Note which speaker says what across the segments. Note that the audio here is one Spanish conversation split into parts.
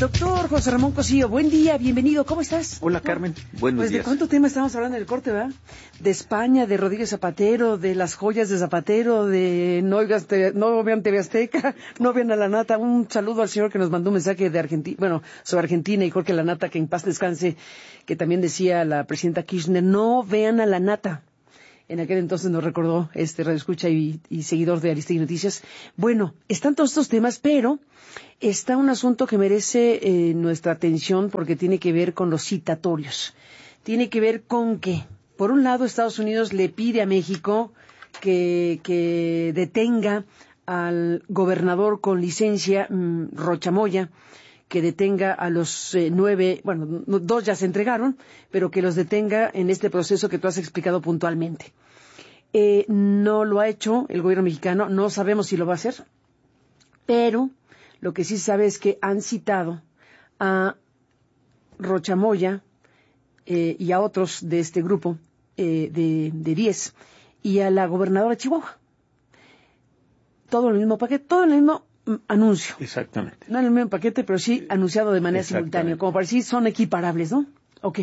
Speaker 1: Doctor José Ramón Cosío, buen día, bienvenido, ¿cómo estás?
Speaker 2: Hola Carmen, buenos días.
Speaker 1: ¿De cuánto tema estamos hablando del corte, verdad? De España, de Rodríguez Zapatero, de las joyas de Zapatero, de no vean TV Azteca, no vean a la Nata. Un saludo al señor que nos mandó un mensaje de Argentina, bueno, sobre Argentina y Jorge La Nata, que en paz descanse, que también decía la presidenta Kirchner, no vean a la Nata. En aquel entonces nos recordó radioescucha y seguidor de Aristegui Noticias. Bueno, están todos estos temas, pero está un asunto que merece nuestra atención porque tiene que ver con los citatorios. Tiene que ver con que, por un lado, Estados Unidos le pide a México que detenga al gobernador con licencia, Rocha Moya, que detenga a los 9, bueno, 2 ya se entregaron, pero que los detenga en este proceso que tú has explicado puntualmente. No lo ha hecho el gobierno mexicano, no sabemos si lo va a hacer, pero lo que sí se sabe es que han citado a Rocha Moya y a otros de este grupo de 10 y a la gobernadora de Chihuahua. Todo en el mismo paquete, todo en el mismo anuncio.
Speaker 2: Exactamente.
Speaker 1: No en el mismo paquete, pero sí anunciado de manera simultánea. Como para decir, son equiparables, ¿no? Ok.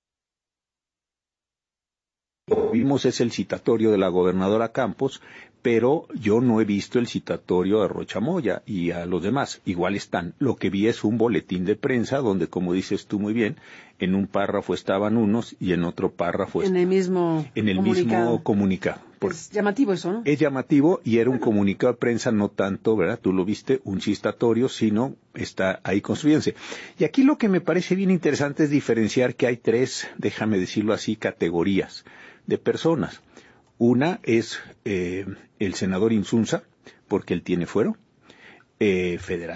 Speaker 2: Lo que vimos es el citatorio de la gobernadora Campos, pero yo no he visto el citatorio a Rocha Moya y a los demás. Igual están. Lo que vi es un boletín de prensa donde, como dices tú muy bien, en un párrafo estaban unos y en otro párrafo
Speaker 1: en el mismo
Speaker 2: comunicado.
Speaker 1: Es llamativo eso, ¿no?
Speaker 2: Es llamativo y era un comunicado de prensa, no tanto, ¿verdad? Tú lo viste, un citatorio, sino está ahí construyéndose. Y aquí lo que me parece bien interesante es diferenciar que hay 3, déjame decirlo así, categorías de personas. Una es el senador Insunza, porque él tiene fuero federal,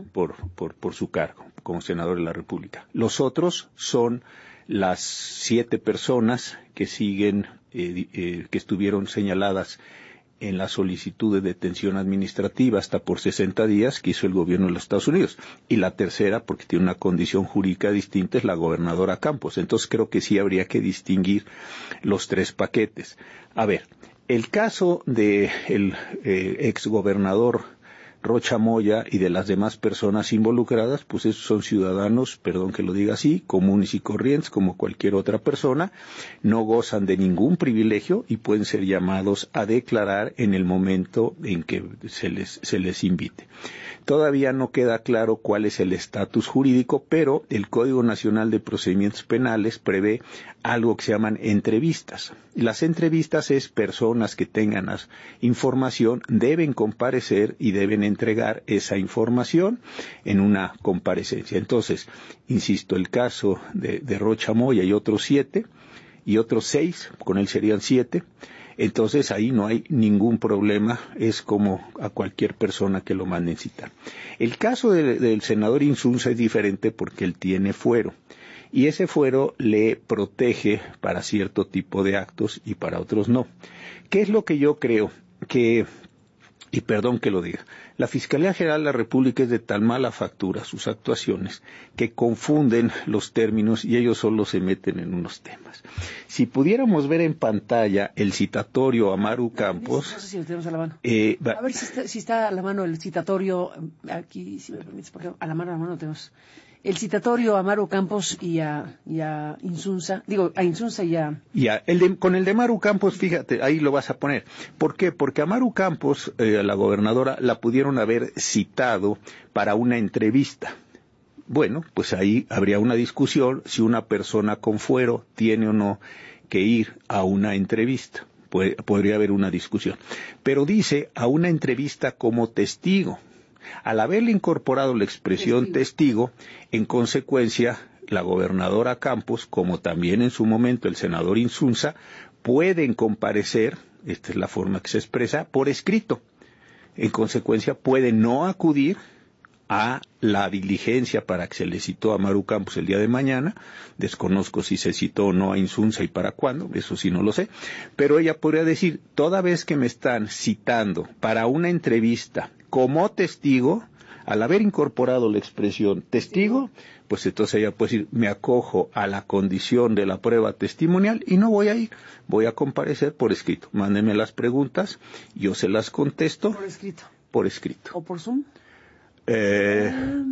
Speaker 2: por su cargo como senador de la República. Los otros son las 7 personas que siguen, que estuvieron señaladas en la solicitud de detención administrativa hasta por 60 días que hizo el gobierno de los Estados Unidos. Y la tercera, porque tiene una condición jurídica distinta, es la gobernadora Campos. Entonces creo que sí habría que distinguir los 3 paquetes. A ver, el caso de el exgobernador Rocha Moya y de las demás personas involucradas, pues esos son ciudadanos, perdón que lo diga así, comunes y corrientes como cualquier otra persona, no gozan de ningún privilegio y pueden ser llamados a declarar en el momento en que se les invite. Todavía no queda claro cuál es el estatus jurídico, pero el Código Nacional de Procedimientos Penales prevé algo que se llaman entrevistas. Las entrevistas es personas que tengan información, deben comparecer y deben entregar esa información en una comparecencia. Entonces, insisto, el caso de Rocha Moya y otros 7, y otros 6, con él serían 7, entonces ahí no hay ningún problema, es como a cualquier persona que lo manden citar. El caso del senador Insunza es diferente porque él tiene fuero, y ese fuero le protege para cierto tipo de actos y para otros no. ¿Qué es lo que yo creo? Y perdón que lo diga, la Fiscalía General de la República es de tan mala factura sus actuaciones que confunden los términos y ellos solo se meten en unos temas. Si pudiéramos ver en pantalla el citatorio a Maru Campos...
Speaker 1: No sé si lo tenemos a la mano. A ver si está a la mano el citatorio, aquí, si me permites, porque a la mano lo tenemos. El citatorio a Maru Campos y a Insunza, a Insunza y a...
Speaker 2: Con el de Maru Campos, fíjate, ahí lo vas a poner. ¿Por qué? Porque a Maru Campos, la gobernadora, la pudieron haber citado para una entrevista. Bueno, pues ahí habría una discusión si una persona con fuero tiene o no que ir a una entrevista. Podría haber una discusión. Pero dice a una entrevista como testigo. Al haberle incorporado la expresión testigo, en consecuencia, la gobernadora Campos, como también en su momento el senador Insunza, pueden comparecer, esta es la forma que se expresa, por escrito. En consecuencia, pueden no acudir a la diligencia para que se le citó a Maru Campos el día de mañana. Desconozco si se citó o no a Insunza y para cuándo, eso sí no lo sé. Pero ella podría decir, toda vez que me están citando para una entrevista como testigo, al haber incorporado la expresión testigo, pues entonces ella puede decir, me acojo a la condición de la prueba testimonial y no voy a ir, voy a comparecer por escrito. Mándenme las preguntas, yo se las contesto.
Speaker 1: Por escrito.
Speaker 2: Por escrito.
Speaker 1: ¿O por Zoom?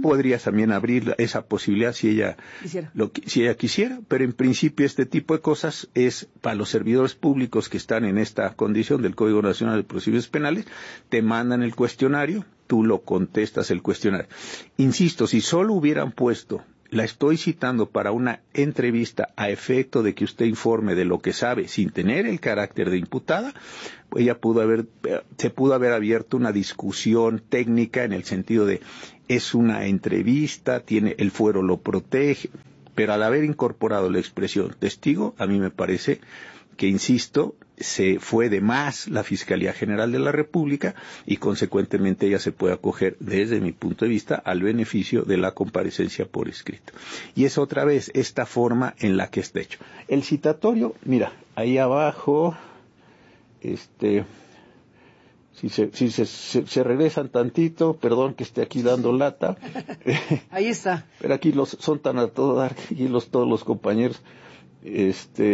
Speaker 2: podrías también abrir esa posibilidad si ella quisiera, pero en principio este tipo de cosas es para los servidores públicos que están en esta condición del Código Nacional de Procedimientos Penales, te mandan el cuestionario, tú lo contestas el cuestionario. Insisto, si solo hubieran puesto, la estoy citando para una entrevista a efecto de que usted informe de lo que sabe sin tener el carácter de imputada, ella se pudo haber abierto una discusión técnica en el sentido de es una entrevista, el fuero lo protege, pero al haber incorporado la expresión testigo, a mí me parece que, insisto, se fue de más la Fiscalía General de la República y consecuentemente ella se puede acoger, desde mi punto de vista, al beneficio de la comparecencia por escrito. Y es otra vez esta forma en la que está hecho. El citatorio, mira, ahí abajo, si se regresan tantito, perdón que esté aquí dando lata.
Speaker 1: Ahí está.
Speaker 2: Pero aquí son tan a todo dar, aquí todos los compañeros,